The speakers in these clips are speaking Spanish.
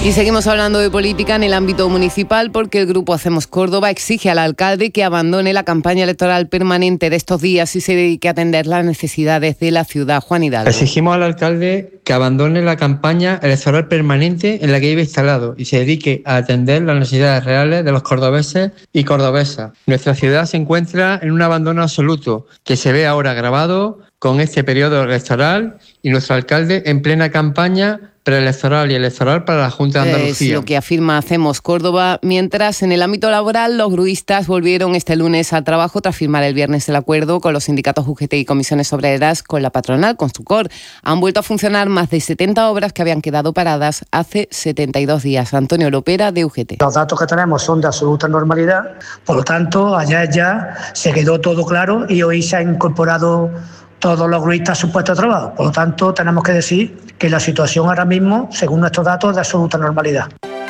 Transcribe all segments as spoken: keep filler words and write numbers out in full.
Y seguimos hablando de política en el ámbito municipal porque el grupo Hacemos Córdoba exige al alcalde que abandone la campaña electoral permanente de estos días y se dedique a atender las necesidades de la ciudad. Juan Hidalgo. Exigimos al alcalde que abandone la campaña electoral permanente en la que vive instalado y se dedique a atender las necesidades reales de los cordobeses y cordobesas. Nuestra ciudad se encuentra en un abandono absoluto que se ve ahora agravado con este periodo electoral y nuestro alcalde en plena campaña preelectoral y electoral para la Junta de Andalucía. Es lo que afirma Hacemos Córdoba, mientras en el ámbito laboral los gruistas volvieron este lunes al trabajo tras firmar el viernes el acuerdo con los sindicatos U G T y comisiones obreras con la patronal, Construcor. Han vuelto a funcionar más de setenta obras que habían quedado paradas hace setenta y dos días. Antonio Lopera, de U G T. Los datos que tenemos son de absoluta normalidad, por lo tanto, ayer ya se quedó todo claro y hoy se ha incorporado todos los gruistas a su puesto de trabajo. Por lo tanto, tenemos que decir que la situación ahora mismo, según nuestros datos, es de absoluta normalidad.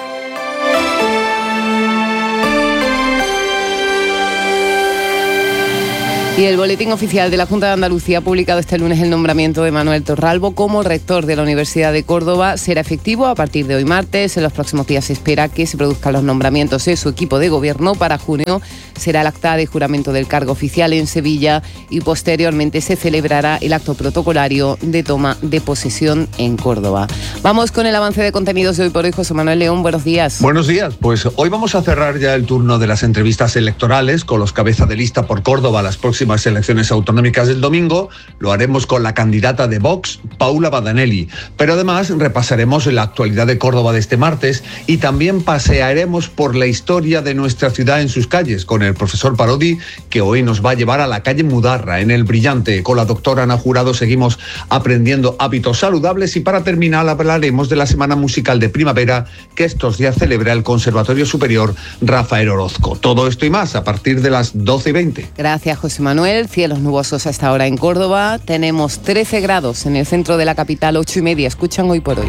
Y el Boletín Oficial de la Junta de Andalucía ha publicado este lunes el nombramiento de Manuel Torralbo como rector de la Universidad de Córdoba. Será efectivo a partir de hoy martes. En los próximos días se espera que se produzcan los nombramientos de su equipo de gobierno. Para junio será el acta de juramento del cargo oficial en Sevilla y posteriormente se celebrará el acto protocolario de toma de posesión en Córdoba. Vamos con el avance de contenidos de hoy por hoy. José Manuel León, buenos días. Buenos días. Pues hoy vamos a cerrar ya el turno de las entrevistas electorales con los cabeza de lista por Córdoba a las próximas elecciones autonómicas del domingo. Lo haremos con la candidata de Vox, Paula Badanelli. Pero además repasaremos la actualidad de Córdoba de este martes y también pasearemos por la historia de nuestra ciudad en sus calles con el profesor Parodi, que hoy nos va a llevar a la calle Mudarra, en El Brillante. Con la doctora Ana Jurado seguimos aprendiendo hábitos saludables y para terminar hablaremos de la Semana Musical de Primavera que estos días celebra el Conservatorio Superior Rafael Orozco. Todo esto y más a partir de las doce y veinte. Gracias, José Manuel. Cielos nubosos a esta hora en Córdoba. Tenemos trece grados en el centro de la capital, ocho y media. Escuchan Hoy por Hoy.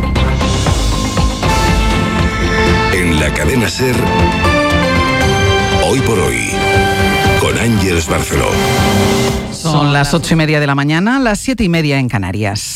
En la cadena SER, Hoy por Hoy, con Ángeles Barceló. Son las ocho y media de la mañana, las siete y media en Canarias.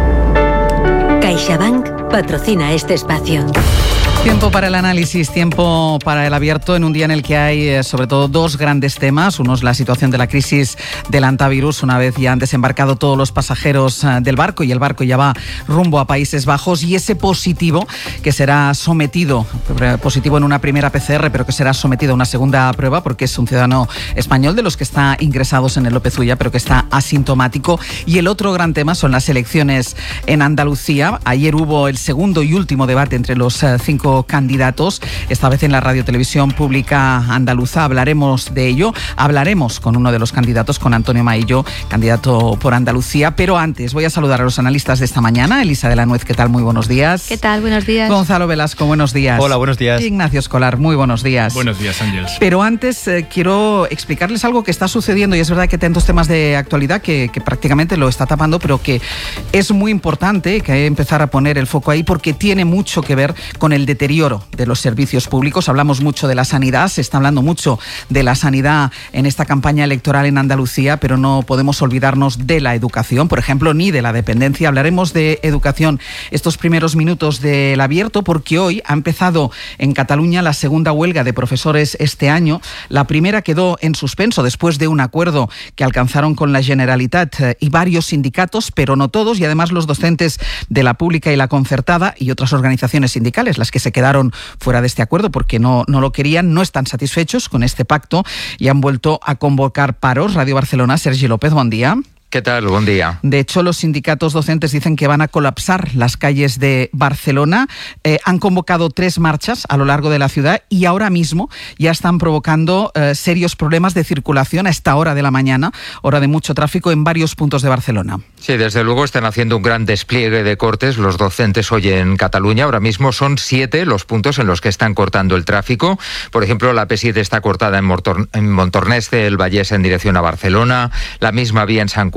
CaixaBank patrocina este espacio. Tiempo para el análisis, tiempo para el abierto en un día en el que hay eh, sobre todo dos grandes temas. Uno es la situación de la crisis del hantavirus, una vez ya han desembarcado todos los pasajeros eh, del barco y el barco ya va rumbo a Países Bajos, y ese positivo que será sometido, positivo en una primera P C R, pero que será sometido a una segunda prueba porque es un ciudadano español de los que está ingresados en el López Ulla, pero que está asintomático. Y el otro gran tema son las elecciones en Andalucía. Ayer hubo el segundo y último debate entre los eh, cinco candidatos, esta vez en la Radio Televisión Pública Andaluza. Hablaremos de ello, hablaremos con uno de los candidatos, con Antonio Maillo, candidato por Andalucía, pero antes voy a saludar a los analistas de esta mañana. Elisa de la Nuez, ¿qué tal? Muy buenos días. ¿Qué tal? Buenos días. Gonzalo Velasco, buenos días. Hola, buenos días. Ignacio Escolar, muy buenos días. Buenos días, Ángeles. Pero antes eh, quiero explicarles algo que está sucediendo, y es verdad que tantos temas de actualidad que, que prácticamente lo está tapando, pero que es muy importante que hay que empezar a poner el foco ahí porque tiene mucho que ver con el deterioro de los servicios públicos. Hablamos mucho de la sanidad, se está hablando mucho de la sanidad en esta campaña electoral en Andalucía, pero no podemos olvidarnos de la educación, por ejemplo, ni de la dependencia. Hablaremos de educación estos primeros minutos del abierto porque hoy ha empezado en Cataluña la segunda huelga de profesores este año. La primera quedó en suspenso después de un acuerdo que alcanzaron con la Generalitat y varios sindicatos, pero no todos, y además los docentes de la pública y la concertada y otras organizaciones sindicales, las que se quedaron fuera de este acuerdo porque no, no lo querían, no están satisfechos con este pacto y han vuelto a convocar paros. Radio Barcelona, Sergi López, buen día. ¿Qué tal? Buen día. De hecho, los sindicatos docentes dicen que van a colapsar las calles de Barcelona. Eh, han convocado tres marchas a lo largo de la ciudad y ahora mismo ya están provocando eh, serios problemas de circulación a esta hora de la mañana, hora de mucho tráfico en varios puntos de Barcelona. Sí, desde luego están haciendo un gran despliegue de cortes los docentes hoy en Cataluña. Ahora mismo son siete los puntos en los que están cortando el tráfico. Por ejemplo, la P siete está cortada en, Mortor- en Montornès del Vallès en dirección a Barcelona, la misma vía en Sant Cugat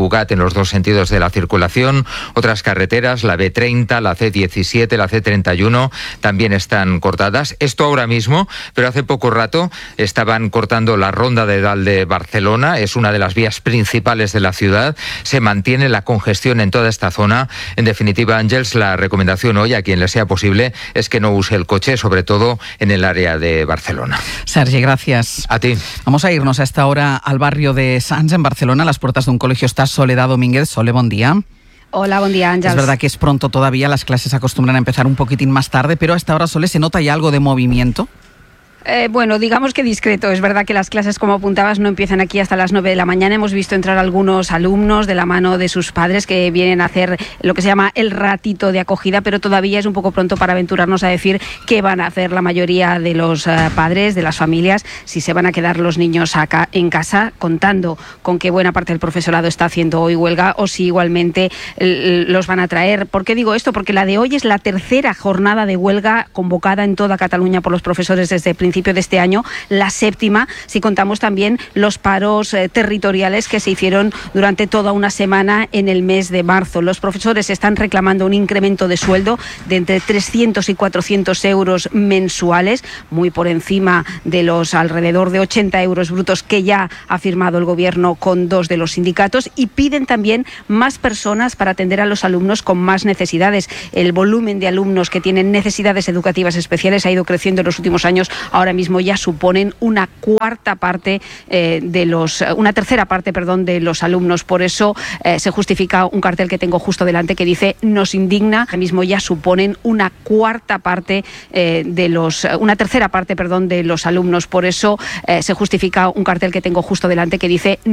Sant Cugat en los dos sentidos de la circulación. Otras carreteras, la B treinta, la C diecisiete, la C treinta y uno, también están cortadas. Esto ahora mismo, pero hace poco rato estaban cortando la ronda de Dalt de Barcelona. Es una de las vías principales de la ciudad. Se mantiene la congestión en toda esta zona. En definitiva, Ángels, la recomendación hoy a quien le sea posible es que no use el coche, sobre todo en el área de Barcelona. Sergi, gracias. A ti. Vamos a irnos a esta hora al barrio de Sants, en Barcelona. A las puertas de un colegio está Soledad Domínguez. Sole, buen día. Hola, buen día, Ángels. Es verdad que es pronto todavía, las clases acostumbran a empezar un poquitín más tarde, pero a esta hora, Sole, ¿se nota ya algo de movimiento? Eh, bueno, digamos que discreto. Es verdad que las clases, como apuntabas, no empiezan aquí hasta las nueve de la mañana. Hemos visto entrar algunos alumnos de la mano de sus padres que vienen a hacer lo que se llama el ratito de acogida, pero todavía es un poco pronto para aventurarnos a decir qué van a hacer la mayoría de los uh, padres, de las familias, si se van a quedar los niños acá en casa, contando con que buena parte del profesorado está haciendo hoy huelga, o si igualmente l- los van a traer. ¿Por qué digo esto? Porque la de hoy es la tercera jornada de huelga convocada en toda Cataluña por los profesores desde el principio de este año, la séptima, si contamos también los paros eh, territoriales que se hicieron durante toda una semana en el mes de marzo. Los profesores están reclamando un incremento de sueldo de entre trescientos y cuatrocientos euros mensuales, muy por encima de los alrededor de ochenta euros brutos que ya ha firmado el gobierno con dos de los sindicatos, y piden también más personas para atender a los alumnos con más necesidades. El volumen de alumnos que tienen necesidades educativas especiales ha ido creciendo en los últimos años. Ahora mismo ya suponen una cuarta parte eh, de los, una tercera parte, perdón, de los alumnos. Por eso eh, se justifica un cartel que tengo justo delante que dice: nos indigna. Ahora mismo ya suponen una cuarta parte eh, de los, una tercera parte, perdón, de los alumnos. Por eso eh, se justifica un cartel que tengo justo delante que dice: